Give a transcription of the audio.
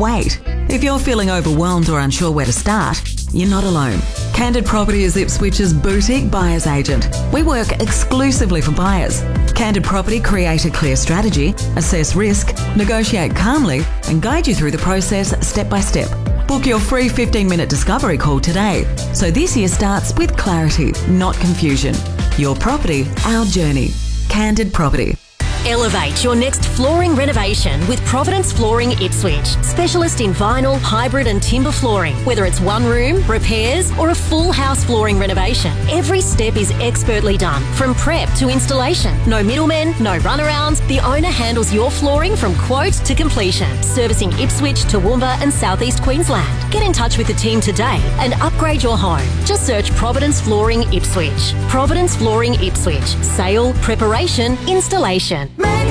wait. If you're feeling overwhelmed or unsure where to start, you're not alone. Candid Property is Ipswich's boutique buyer's agent. We work exclusively for buyers. Candid Property create a clear strategy, assess risk, negotiate calmly, and guide you through the process step by step. Book your free 15-minute discovery call today. So this year starts with clarity, not confusion. Your property, our journey. Candid Property. Elevate your next flooring renovation with Providence Flooring Ipswich. Specialist in vinyl, hybrid and timber flooring. Whether it's one room, repairs or a full house flooring renovation, every step is expertly done. From prep to installation. No middlemen, no runarounds. The owner handles your flooring from quote to completion. Servicing Ipswich, Toowoomba and South East Queensland. Get in touch with the team today and upgrade your home. Just search Providence Flooring Ipswich. Providence Flooring Ipswich. Sale, preparation, installation. Make